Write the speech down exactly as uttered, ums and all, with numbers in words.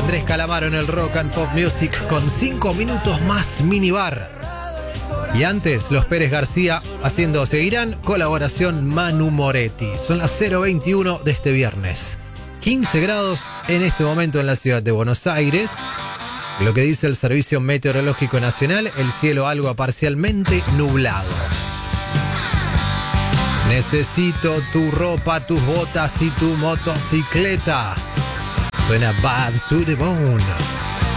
Andrés Calamaro en el Rock and Pop Music con cinco minutos más minibar. Y antes, los Pérez García haciendo Seguirán, colaboración Manu Moretti. Son las cero veintiuno de este viernes. quince grados en este momento en la ciudad de Buenos Aires. Lo que dice el Servicio Meteorológico Nacional, el cielo algo parcialmente nublado. Necesito tu ropa, tus botas y tu motocicleta. Suena Bad to the Bone.